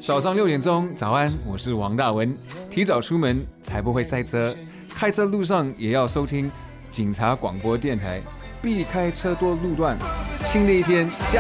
早上6点钟，早安，我是王大文。提早出门才不会塞车，开车路上也要收听警察广播电台，避开车多路段。新的一天，加